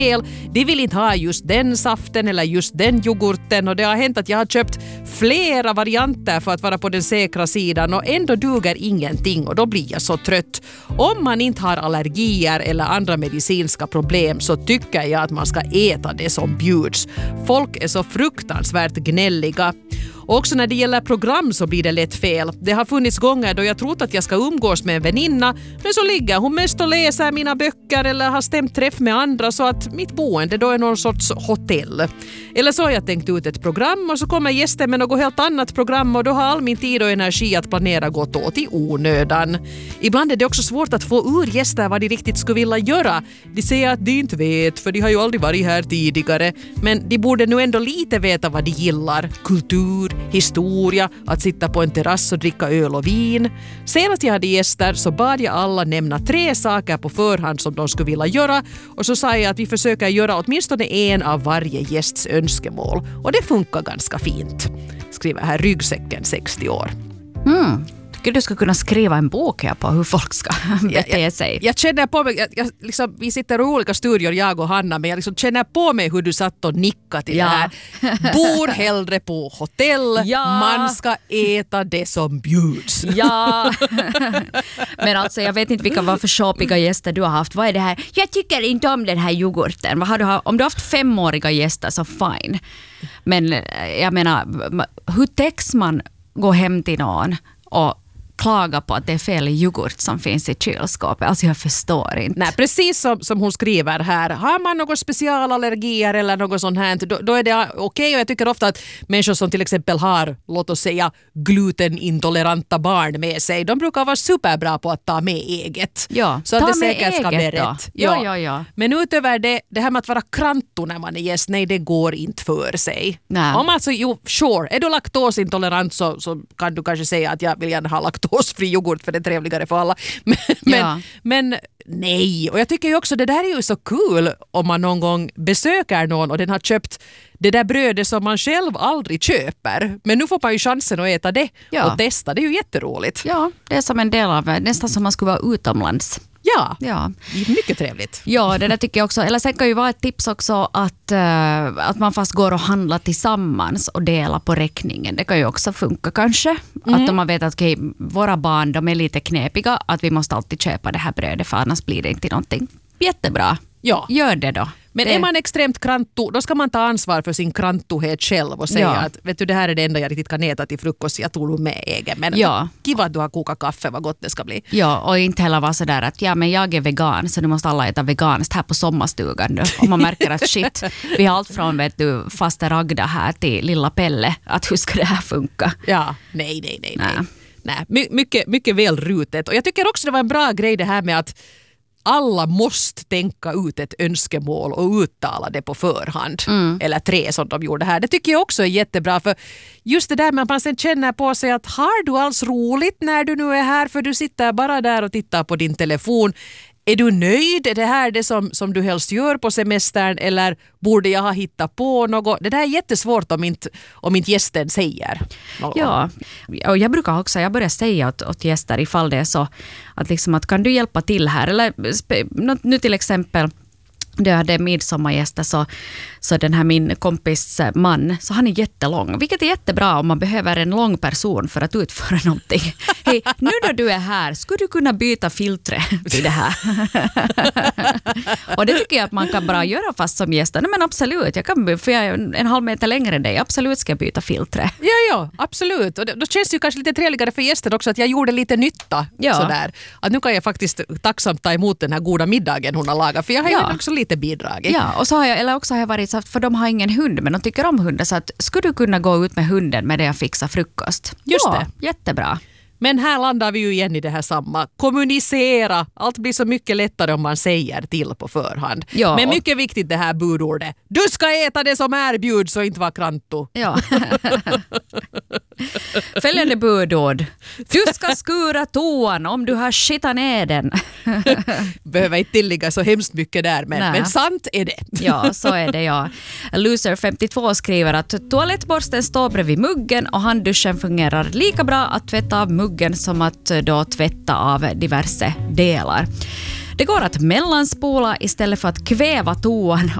De vill inte ha just den saften eller just den yoghurten, och det har hänt att jag har köpt flera varianter för att vara på den säkra sidan och ändå duger ingenting, och då blir jag så trött. Om man inte har allergier eller andra medicinska problem så tycker jag att man ska äta det som bjuds. Folk är så fruktansvärt gnälliga. Och också när det gäller program så blir det lätt fel. Det har funnits gånger då jag trott att jag ska umgås med en väninna, men så ligger hon mest och läser mina böcker eller har stämt träff med andra, så att mitt boende då är någon sorts hotell. Eller så har jag tänkt ut ett program och så kommer gästen med något helt annat program, och då har all min tid och energi att planera gått åt i onödan. Ibland är det också svårt att få ur gäster vad de riktigt skulle vilja göra. De säger att de inte vet, för de har ju aldrig varit här tidigare, men de borde nu ändå lite veta vad de gillar. Kultur, historia, att sitta på en terrass och dricka öl och vin. Senast jag hade gäster så bad jag alla nämna 3 saker på förhand som de skulle vilja göra, och så sa jag att vi försöker göra åtminstone en av varje gästs önskemål. Och det funkar ganska fint. Skriver här Ryggsäcken 60 år. Du ska kunna skriva en bok här på hur folk ska bete sig. Jag känner på mig, liksom, vi sitter i olika studior, jag och Hanna, men jag liksom känner på mig hur du satt och nickade till det här. Bor hellre på hotell, man ska äta det som bjuds. Ja, men alltså jag vet inte vilka var för shopiga gäster du har haft. Vad är det här? Jag tycker inte om den här yoghurten. Om du har haft 5-åriga gäster så fine. Men jag menar, hur täcks man gå hem till någon och klaga på att det är fel yoghurt som finns i kylskåpet? Alltså jag förstår inte. Nej, precis som hon skriver här. Har man några specialallergier eller något sånt här, då är det okej. Och jag tycker ofta att människor som till exempel har, låt oss säga, glutenintoleranta barn med sig, de brukar vara superbra på att ta med eget. Ja, så att det säkert ska bli rätt. Ja. Men utöver det här med att vara kranto när man är gäst, nej, det går inte för sig. Nej. Om alltså, sure, är du laktosintolerant så kan du kanske säga att jag vill gärna ha laktosfri yoghurt för det är trevligare för alla. Men nej, och jag tycker ju också det där är ju så kul om man någon gång besöker någon och den har köpt det där brödet som man själv aldrig köper. Men nu får man ju chansen att äta det och testa. Det är ju jätteroligt. Ja, det är som en del av, nästan som man skulle vara utomlands. Ja, mycket trevligt. Ja, det där tycker jag också. Eller sen kan ju vara ett tips också att man fast går och handlar tillsammans och delar på räkningen. Det kan ju också funka kanske. Att om man vet att våra barn, de är lite knepiga, att vi måste alltid köpa det här brödet för annars blir det inte någonting. Jättebra. Ja. Gör det då. Men är man extremt kranto, då ska man ta ansvar för sin krantohet själv och säga att vet du, det här är det enda jag riktigt kan äta till frukost, jag tog med egen. Men kiva att du har kokat kaffe, vad gott det ska bli. Ja, och inte heller vara sådär att men jag är vegan så nu måste alla äta veganskt här på sommarstugan nu. Om man märker att shit, vi har allt från fasta Ragda här till lilla Pelle, att hur ska det här funka? Ja, nej. Mycket väl rutet. Och jag tycker också det var en bra grej det här med att alla måste tänka ut ett önskemål och uttala det på förhand. Eller 3 som de gjorde här. Det tycker jag också är jättebra, för just det där med att man sen känner på sig att har du alls roligt när du nu är här, för du sitter bara där och tittar på din telefon. Är du nöjd? Är det här det som du helst gör på semestern, eller borde jag ha hittat på något? Det där är jättesvårt om inte gästen säger något. Ja, och jag brukar också, jag börjar säga åt gäster ifall det är så att, liksom, att kan du hjälpa till här? Eller nu till exempel det hade midsommargäster så den här min kompis man, så han är jättelång, vilket är jättebra om man behöver en lång person för att utföra någonting. Hej, nu när du är här, skulle du kunna byta filtre till det här? Och det tycker jag att man kan bara göra fast som gäster. Nej, men absolut, för jag är 1,5 meter längre än dig, absolut ska jag byta filtre. Ja, absolut. Och då känns det ju kanske lite trevligare för gästen också att jag gjorde lite nytta. Sådär. Att nu kan jag faktiskt tacksamt ta emot den här goda middagen hon har lagat, för jag har ju också lite bidrag. Ja, och så har jag varit så, för de har ingen hund, men de tycker om hundar, så att skulle du kunna gå ut med hunden med det jag fixar frukost? Just det. Jättebra. Men här landar vi ju igen i det här samma. Kommunicera. Allt blir så mycket lättare om man säger till på förhand. Ja, men mycket viktigt det här budordet. Du ska äta det som erbjuds och inte vara kranto. Ja. Följande budord. Du ska skura toan om du har skitat ner den. Behöver inte tillägga så hemskt mycket där, men sant är det. Ja, så är det, ja. Loser52 skriver att toalettborsten står bredvid muggen och handduschen fungerar lika bra att tvätta av muggen som att då tvätta av diverse delar. Det går att mellanspola istället för att kväva toan